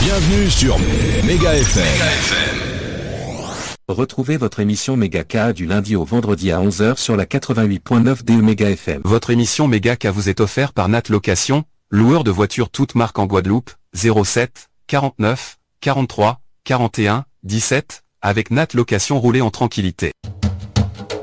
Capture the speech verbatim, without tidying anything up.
Bienvenue sur Méga F M. Retrouvez votre émission Méga K du lundi au vendredi à onze heures sur la quatre-vingt-huit point neuf D E Méga F M. Votre émission Méga K vous est offerte par Nat Location, loueur de voitures toutes marques en Guadeloupe, zéro sept, quarante-neuf, quarante-trois, quarante et un, dix-sept, avec Nat Location roulez en tranquillité.